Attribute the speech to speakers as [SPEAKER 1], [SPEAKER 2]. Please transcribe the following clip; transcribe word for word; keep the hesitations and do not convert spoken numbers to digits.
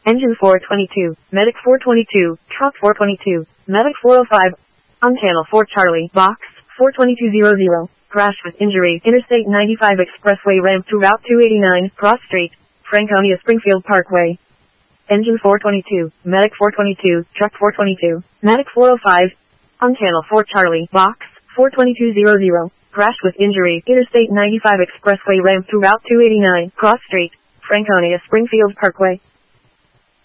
[SPEAKER 1] Engine four twenty-two, Medic four twenty-two, Truck four twenty-two, Medic four oh five, on Channel four Charlie, Box four twenty-two hundred, crash with injury, Interstate ninety-five Expressway ramp to Route two eighty-nine, Cross Street, Franconia Springfield Parkway. Engine four twenty-two, Medic four twenty-two, Truck four twenty-two, Medic four oh five, on Channel four Charlie, Box four twenty-two hundred, crash with injury, Interstate ninety-five Expressway ramp to Route two eighty-nine, Cross Street, Franconia Springfield Parkway.